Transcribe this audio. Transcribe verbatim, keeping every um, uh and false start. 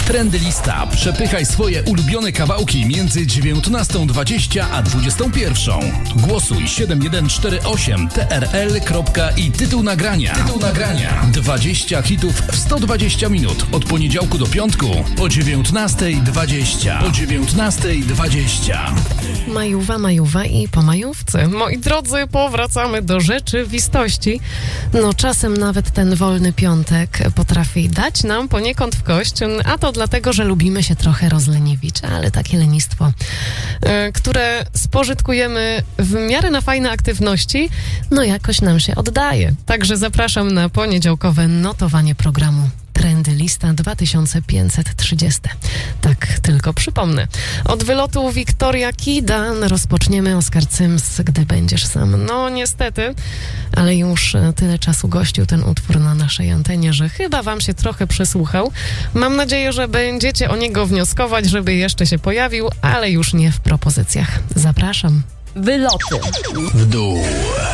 Trendy Lista. Przepychaj swoje ulubione kawałki między dziewiętnastą dwadzieścia a dwudziestą pierwszą. Głosuj siedem jeden cztery osiem T R L. I tytuł nagrania. Tytuł nagrania. dwadzieścia hitów w sto dwadzieścia minut. Od poniedziałku do piątku po dziewiętnastej dwadzieścia. Po dziewiętnastej dwadzieścia. Majówka, majówka i po majówce. Moi drodzy, powracamy do rzeczywistości. No czasem nawet ten wolny piątek potrafi dać nam poniekąd w kość, a to dlatego, że lubimy się trochę rozleniwić, ale takie lenistwo, które spożytkujemy w miarę na fajne aktywności, no jakoś nam się oddaje. Także zapraszam na poniedziałkowe notowanie programu Trendy Lista dwa tysiące pięćset trzydzieści. Tak tylko przypomnę. Od wylotu Victoria Kida rozpoczniemy Oskar Sims, Gdy będziesz sam. No niestety, ale już tyle czasu gościł ten utwór na naszej antenie, że chyba wam się trochę przysłuchał. Mam nadzieję, że będziecie o niego wnioskować, żeby jeszcze się pojawił, ale już nie w propozycjach. Zapraszam. Wyloty w dół.